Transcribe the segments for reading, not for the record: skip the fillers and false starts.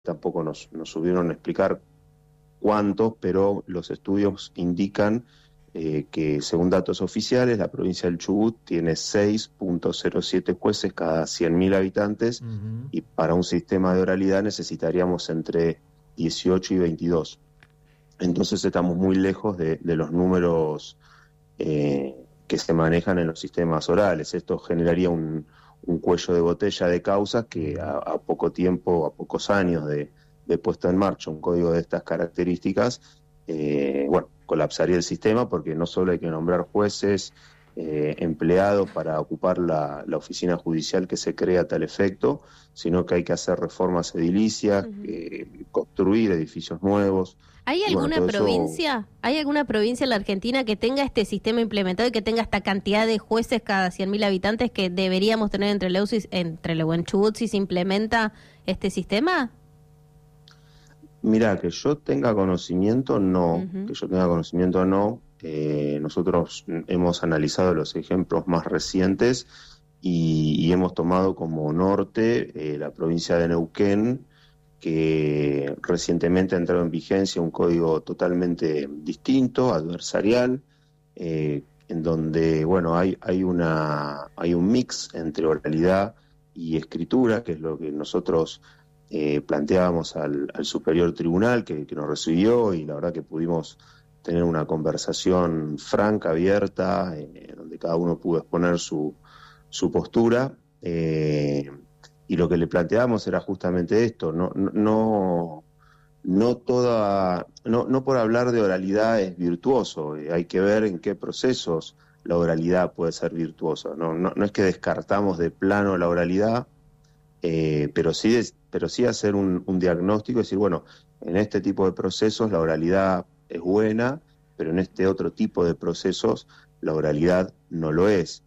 tampoco nos subieron a explicar cuántos, pero los estudios indican que según datos oficiales, la provincia del Chubut tiene 6.07 jueces cada 100.000 habitantes y para un sistema de oralidad necesitaríamos entre 18 y 22. Entonces estamos muy lejos de los números que se manejan en los sistemas orales. Esto generaría un cuello de botella de causas que a poco tiempo, a pocos años de puesta en marcha un código de estas características, colapsaría el sistema, porque no solo hay que nombrar jueces, empleados para ocupar la oficina judicial que se crea a tal efecto, sino que hay que hacer reformas edilicias, construir edificios nuevos. ¿Hay alguna provincia? ¿Hay alguna provincia en la Argentina que tenga este sistema implementado y que tenga esta cantidad de jueces cada 100.000 habitantes que deberíamos tener entre el buen Chubut si se implementa este sistema? Mira, que yo tenga conocimiento, no. Que yo tenga conocimiento, no. Nosotros hemos analizado los ejemplos más recientes y hemos tomado como norte la provincia de Neuquén, que recientemente ha entrado en vigencia un código totalmente distinto, adversarial, en donde hay un mix entre oralidad y escritura, que es lo que nosotros planteábamos al superior tribunal que nos recibió, y la verdad que pudimos tener una conversación franca, abierta, donde cada uno pudo exponer su postura, y lo que le planteábamos era justamente esto: no por hablar de oralidad es virtuoso, hay que ver en qué procesos la oralidad puede ser virtuosa. No es que descartamos de plano la oralidad, pero sí hacer un diagnóstico y decir, bueno, en este tipo de procesos la oralidad es buena, pero en este otro tipo de procesos la oralidad no lo es.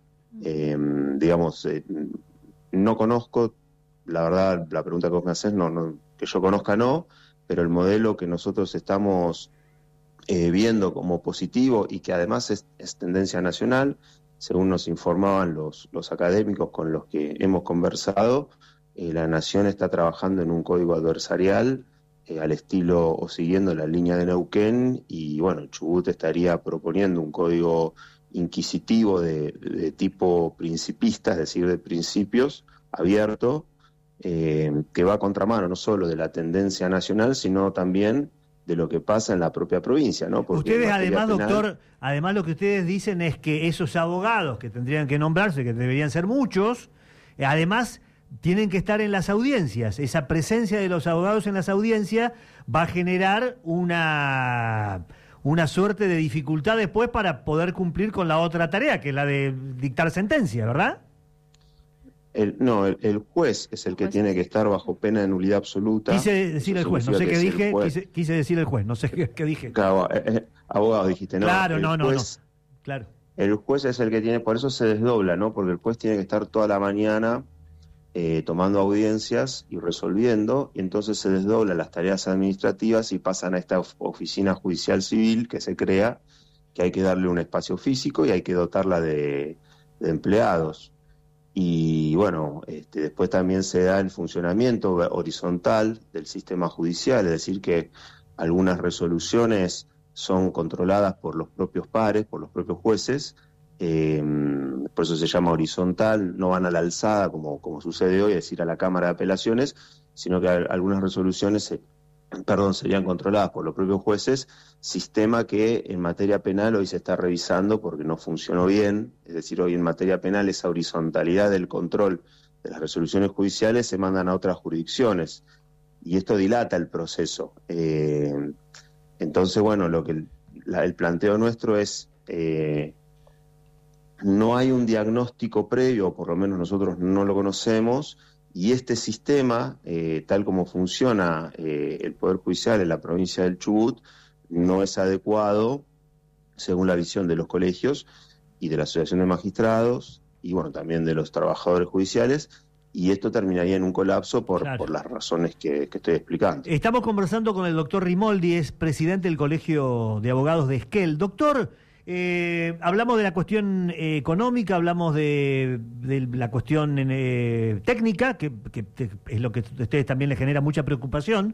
No conozco, la verdad, la pregunta que vos me haces, que yo conozca no, pero el modelo que nosotros estamos viendo como positivo y que además es tendencia nacional, según nos informaban los académicos con los que hemos conversado, la Nación está trabajando en un código adversarial al estilo o siguiendo la línea de Neuquén, y bueno, Chubut estaría proponiendo un código inquisitivo de tipo principista, es decir, de principios, abierto, que va a contramano no solo de la tendencia nacional, sino también de lo que pasa en la propia provincia, ¿no? Porque ustedes además, doctor, además lo que ustedes dicen es que esos abogados que tendrían que nombrarse, que deberían ser muchos, además tienen que estar en las audiencias. Esa presencia de los abogados en las audiencias va a generar una suerte de dificultad después para poder cumplir con la otra tarea, que es la de dictar sentencia, ¿verdad? El juez es el que tiene que estar bajo pena de nulidad absoluta. Quise decir el juez, no sé qué dije, quise decir el juez, no sé qué dije. Claro, abogado dijiste, ¿no? Claro, no. Claro. El juez es el que tiene, por eso se desdobla, ¿no? Porque el juez tiene que estar toda la mañana tomando audiencias y resolviendo, y entonces se desdoblan las tareas administrativas y pasan a esta oficina judicial civil que se crea, que hay que darle un espacio físico y hay que dotarla de empleados. Y bueno, después también se da el funcionamiento horizontal del sistema judicial, es decir, que algunas resoluciones son controladas por los propios pares, por los propios jueces, por eso se llama horizontal, no van a la alzada como sucede hoy, es decir, a la Cámara de Apelaciones, sino que algunas resoluciones serían controladas por los propios jueces, sistema que en materia penal hoy se está revisando porque no funcionó bien. Es decir, hoy en materia penal esa horizontalidad del control de las resoluciones judiciales se mandan a otras jurisdicciones y esto dilata el proceso. Entonces, bueno, el planteo nuestro es, no hay un diagnóstico previo, o por lo menos nosotros no lo conocemos, y este sistema, tal como funciona el Poder Judicial en la provincia del Chubut, no es adecuado según la visión de los colegios y de la Asociación de Magistrados, y bueno, también de los trabajadores judiciales, y esto terminaría en un colapso por las razones que estoy explicando. Estamos conversando con el doctor Rimoldi, es presidente del Colegio de Abogados de Esquel. Doctor, Hablamos de la cuestión económica, hablamos de la cuestión técnica, que es lo que a ustedes también les genera mucha preocupación.